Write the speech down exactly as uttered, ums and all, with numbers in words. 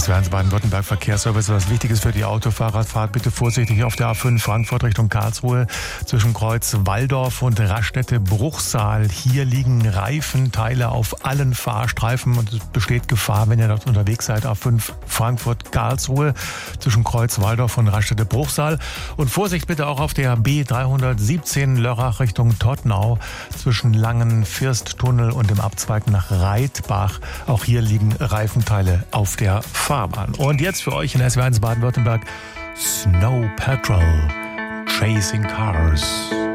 S W eins Baden-Württemberg Verkehrsservice. Was Wichtiges für die Autofahrer: Fahrt bitte vorsichtig auf der A fünf Frankfurt Richtung Karlsruhe zwischen Kreuz Walldorf und Raststätte-Bruchsal. Hier liegen Reifenteile auf allen Fahrstreifen und es besteht Gefahr, wenn ihr dort unterwegs seid. A fünf Frankfurt Karlsruhe zwischen Kreuz Walldorf und Raststätte-Bruchsal. Und Vorsicht bitte auch auf der B dreihundertsiebzehn Lörrach Richtung Todtnau zwischen Langen Firsttunnel und dem Abzweig nach Reitbach. Auch hier liegen Reifenteile auf der Fahrbahn. Und jetzt für euch in S W eins Baden-Württemberg Snow Patrol, Chasing Cars.